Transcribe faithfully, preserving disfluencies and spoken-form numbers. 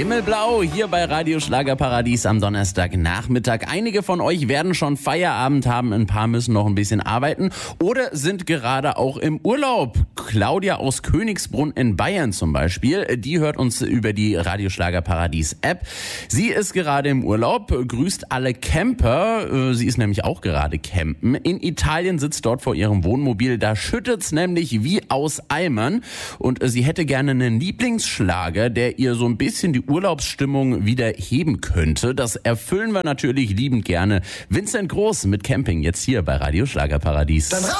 Himmelblau hier bei Radio Schlagerparadies am Donnerstagnachmittag. Einige von euch werden schon Feierabend haben, ein paar müssen noch ein bisschen arbeiten oder sind gerade auch im Urlaub. Claudia aus Königsbrunn in Bayern zum Beispiel, die hört uns über die Radio Schlagerparadies App. Sie ist gerade im Urlaub, grüßt alle Camper. Sie ist nämlich auch gerade campen. In Italien sitzt dort vor ihrem Wohnmobil, da schüttet's nämlich wie aus Eimern und sie hätte gerne einen Lieblingsschlager, der ihr so ein bisschen die Urlaubsstimmung wieder heben könnte. Das erfüllen wir natürlich liebend gerne. Vincent Groß mit Camping jetzt hier bei Radio Schlagerparadies.